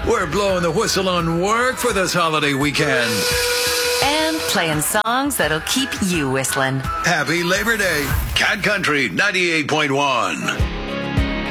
We're blowing the whistle on work for this holiday weekend. And playing songs that'll keep you whistling. Happy Labor Day. Cat Country 98.1.